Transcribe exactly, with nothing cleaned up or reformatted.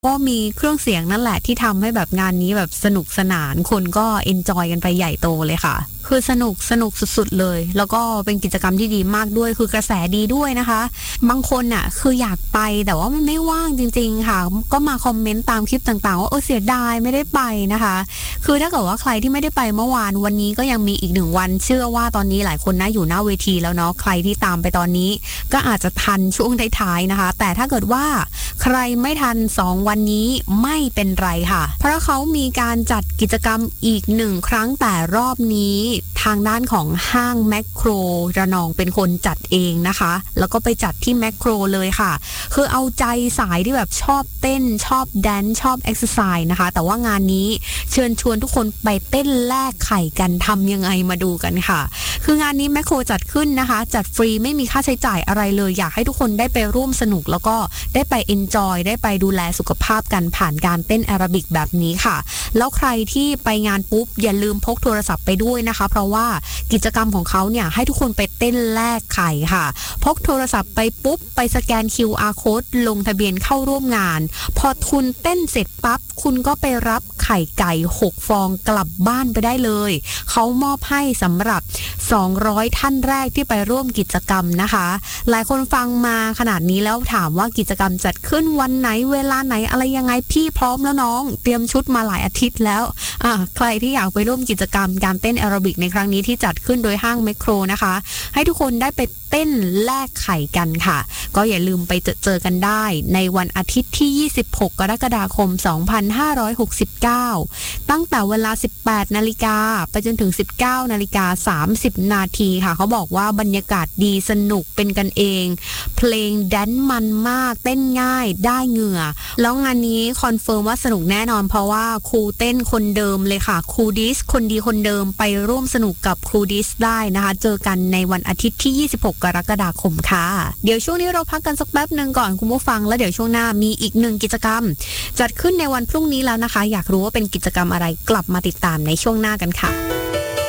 ก็มีเครื่องเสียงนั่นแหละที่ทำให้แบบงานนี้แบบสนุกสนานคนก็เอนจอยกันไปใหญ่โตเลยค่ะคือสนุกสนุกสุดๆเลยแล้วก็เป็นกิจกรรมที่ดีมากด้วยคือกระแสดีด้วยนะคะบางคนน่ะคืออยากไปแต่ว่ามันไม่ว่างจริงๆค่ะก็มาคอมเมนต์ตามคลิปต่างๆว่าเออเสียดายไม่ได้ไปนะคะคือถ้าเกิดว่าใครที่ไม่ได้ไปเมื่อวานวันนี้ก็ยังมีอีกหนึ่งวันเชื่อว่าตอนนี้หลายคนน่าอยู่หน้าเวทีแล้วเนาะใครที่ตามไปตอนนี้ก็อาจจะทันช่วงท้ายๆนะคะแต่ถ้าเกิดว่าใครไม่ทันสองวันนี้ไม่เป็นไรค่ะเพราะเขามีการจัดกิจกรรมอีกหนึ่งครั้งแต่รอบนี้ทางด้านของห้างแมคโครระนองเป็นคนจัดเองนะคะแล้วก็ไปจัดที่แมคโครเลยค่ะคือเอาใจสายที่แบบชอบเต้นชอบแดนซ์ชอบเอ็กซ์ไซส์นะคะแต่ว่างานนี้เชิญชวนทุกคนไปเต้นแลกไข่กันทำยังไงมาดูกันค่ะคืองานนี้แมคโครจัดขึ้นนะคะจัดฟรีไม่มีค่าใช้จ่ายอะไรเลยอยากให้ทุกคนได้ไปร่วมสนุกแล้วก็ได้ไปเอนจอยได้ไปดูแลสุขภาพกันผ่านการเต้นแอโรบิกแบบนี้ค่ะแล้วใครที่ไปงานปุ๊บอย่าลืมพกโทรศัพท์ไปด้วยนะคะเพราะว่ากิจกรรมของเขาเนี่ยให้ทุกคนไปเต้นแลกไข่ค่ะพกโทรศัพท์ไปปุ๊บไปสแกน คิว อาร์ Code ลงทะเบียนเข้าร่วมงานพอคุณเต้นเสร็จปั๊บคุณก็ไปรับไข่ไก่หกฟองกลับบ้านไปได้เลยเขามอบให้สำหรับสองร้อยท่านแรกที่ไปร่วมกิจกรรมนะคะหลายคนฟังมาขนาดนี้แล้วถามว่ากิจกรรมจัดขึ้นวันไหนเวลาไหนอะไรยังไงพี่พร้อมแล้วน้องเตรียมชุดมาหลายอาทิตย์แล้วอ่ะใครที่อยากไปร่วมกิจกรรมการเต้นแอโรบิกในครั้งนี้ที่จัดขึ้นโดยห้างแมคโครนะคะให้ทุกคนได้ไปเต้นแลกไข่กันค่ะก็อย่าลืมไปเจอเจอกันได้ในวันอาทิตย์ที่ยี่สิบหกกรกฎาคมสองพันห้าร้อยหกสิบเก้าตั้งแต่เวลา สิบแปดนาฬิกาไปจนถึง สิบเก้านาฬิกาสามสิบนาทีค่ะเขาบอกว่าบรรยากาศดีสนุกเป็นกันเองเพลงแดนซ์มันมากเต้นง่ายได้เหงื่อแล้วงานนี้คอนเฟิร์มว่าสนุกแน่นอนเพราะว่าครูเต้นคนเดิมเลยค่ะครูดิสคนดีคนเดิมไปร่วมสนุกกับครูดิสได้นะคะเจอกันในวันอาทิตย์ที่ยี่สิบหกกรกฎาคมค่ะเดี๋ยวช่วงนี้เราพักกันสักแป๊บนึงก่อนคุณผู้ฟังแล้วเดี๋ยวช่วงหน้ามีอีกหนึ่งกิจกรรมจัดขึ้นในวันพรุ่งนี้แล้วนะคะอยากรู้ว่าเป็นกิจกรรมอะไรกลับมาติดตามในช่วงหน้ากันค่ะ